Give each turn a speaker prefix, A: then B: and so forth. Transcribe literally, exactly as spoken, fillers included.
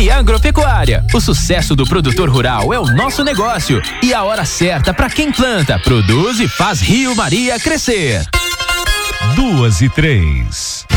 A: Maria Agropecuária. O sucesso do produtor rural é o nosso negócio e a hora certa para quem planta, produz e faz Rio Maria crescer.
B: Duas e três.